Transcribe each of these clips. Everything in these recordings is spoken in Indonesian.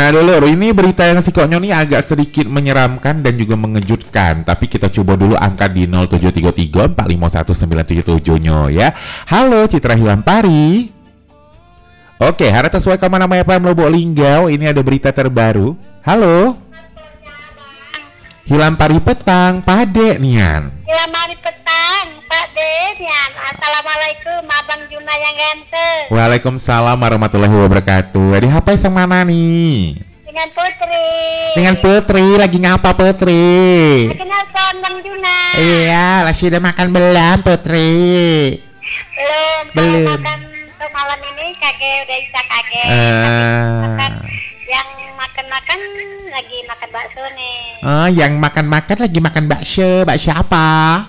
Nah dulu, ini berita yang si konyol ini agak sedikit menyeramkan dan juga mengejutkan. Tapi kita coba dulu angka di 0733 451 977 nya ya. Halo Citra Hilampari. Oke, harap sesuai kemana nama apa Lubuk Linggau. Ini ada berita terbaru. Halo. Hilampari petang, Pade nian. Hilampari petang, Pade nian. Assalamualaikum, Abang Juna yang ganteng. Waalaikumsalam warahmatullahi wabarakatuh. Di HP yang mana nih? Dengan Putri. Dengan Putri, lagi ngapa Putri? Lagi nelfon Bang Juna. Iya, lagi udah makan belum Putri? Belum. Makan untuk malam ini kakek udah bisa kakek. Makan yang makan lagi makan bakso nih. Oh, yang makan lagi makan bakso. Bakso apa?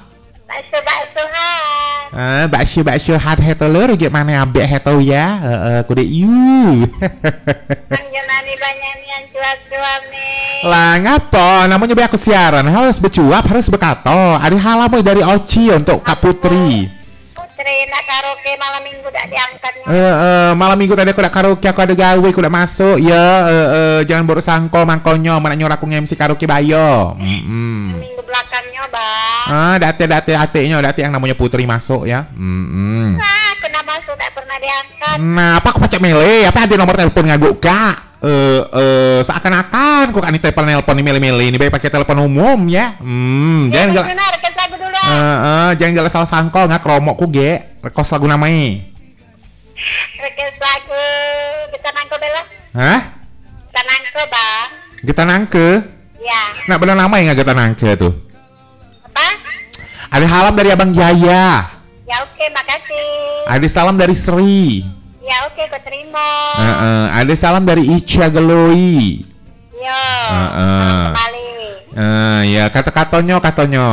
Bakso-baksohan. Bakso hat heto lur gimana ambek heto ya? Kude yu. Bang Juna nih banyak nih yang cuap-cuap nih. Lah ngapa? Namanya be aku siaran harus bercuap, harus berkato. Ada halamu dari Oci untuk Kak Putri. Putri nak karaoke malam minggu tak diangkatnya. Malam minggu tadi aku nak karaoke, aku ada gawe, aku nak masuk ya. Jangan baru sangko mangkonyo mana nyuruh aku nge-MC karaoke bayo. Minggu belakangnya bang. Dati yang namanya Putri masuk ya. Nah, aku nak masuk tak pernah diangkat. Nah, apa aku pacak mele? Apa ada nomor telepon ngaguk kak? Seakan-akan kok kan telepon ini mele-mele ini baik pakai telepon umum ya. Jangan benar, rekes lagu dulu. Jangan gak salah sangkol nggak kromokku ge. Rekos lagu namanya. Rekes lagu kita nangko bela. Hah? Kita nangko bang. Kita nangke? Ya. Nah bener nama yang kita nangke tuh. Apa? Ada salam dari Abang Jaya. Ya oke, makasih. Ada salam dari Sri. Ya oke, ku terima. Ada salam dari Ica Geloi. Yo. Kembali. Ya katonyo.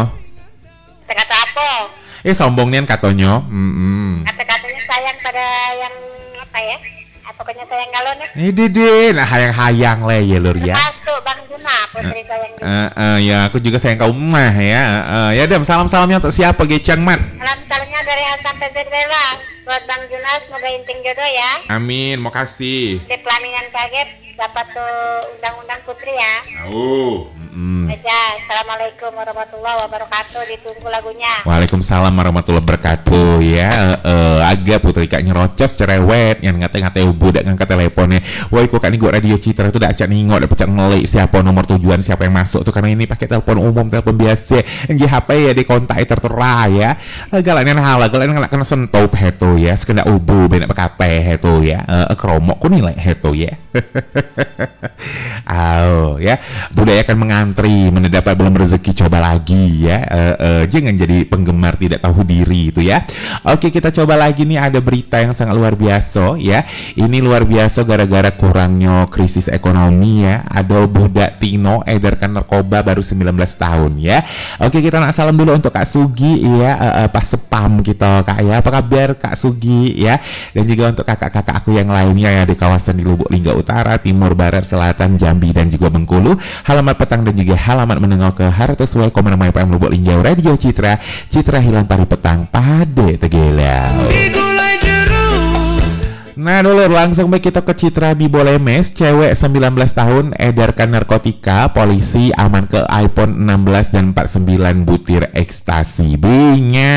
Kata apa? Sombong nian katonyo. Kata-katanya sayang pada yang apa ya? Pokoknya sayang galon ya. Ini nah hayang le ya lur ya. Masuk Bang Juna, Putri sayang. Ya aku juga sayang kau mah ya. Ya Dem, salamnya untuk siapa Gecang Mat? Salamnya dari A sampai Z Bella. Buat Bang Juna semoga inting jodoh ya. Amin, makasih. Di pelaminan kaget dapat tuh undang-undang Putri ya. Aja, assalamualaikum warahmatullahi wabarakatuh. Ditunggu lagunya. Waalaikumsalam warahmatullahi wabarakatuh ya. Agak Putri kak nyerocos cerewet yang ngate-ngate budak ngangkat teleponnya. Woi kok kan gue radio Citra tuh udah acak ningok, udah pecah ngelik siapa nomor tujuan, siapa yang masuk tuh karena ini pakai telepon umum, telepon biasa. Yang HP ya di kontak tertera ya. Galannya hal, galannya nggak kena sentuh heto ya. Sekedar ubu benak PKT heto ya. Kromok ku nilai heto ya. Ya budaya akan mengantri mendapat belum rezeki coba lagi ya. Jangan jadi penggemar tidak tahu diri itu ya. Oke, kita coba lagi nih, ada berita yang sangat luar biasa ya. Ini luar biasa gara-gara kurangnya krisis ekonomi ya. Ada budak Tino edarkan narkoba baru 19 tahun ya. Oke, kita nak salam dulu untuk Kak Sugi ya. Pas spam kita Kak ya. Apa kabar Kak Sugi ya. Dan juga untuk kakak-kakak aku yang lainnya ya di kawasan di Lubuk Linggau Utara, Timur, Barat, Selatan, Jambi dan juga Bengkulu. Halaman petang dan juga halaman menengok ke Hartoswe Komenamai PM Lubuk Linggau Radio Citra Hilampari petang Pade Tegelau. Nah dulu langsung baik kita ke Citra Bibolemes. Cewek 19 tahun edarkan narkotika, polisi aman ke iPhone 16 dan 49 butir ekstasi. Bunga